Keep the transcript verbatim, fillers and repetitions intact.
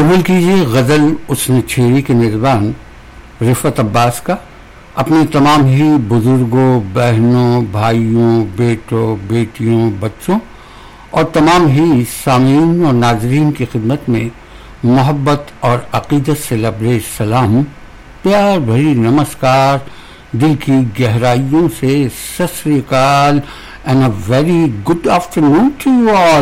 कबूल कीजिए गज़ल उसने छेड़ी के मेज़बान रिफ़त अब्बास का अपने तमाम ही बुज़ुर्गों, बहनों, भाइयों, बेटों, बेटियों, बच्चों और तमाम ही सामीन और नाज़रीन की खिदमत में मोहब्बत और अक़ीदत से लबरेज सलाम, प्यार भरी नमस्कार, दिल की गहराइयों से सत श्री अकाल and a very good afternoon to you all.